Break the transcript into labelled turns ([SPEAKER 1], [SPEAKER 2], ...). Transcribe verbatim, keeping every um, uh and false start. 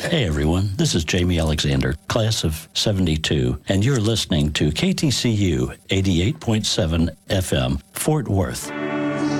[SPEAKER 1] Hey everyone, this is Jamie Alexander, class of seventy-two, and you're listening to K T C U eighty-eight point seven F M, Fort Worth.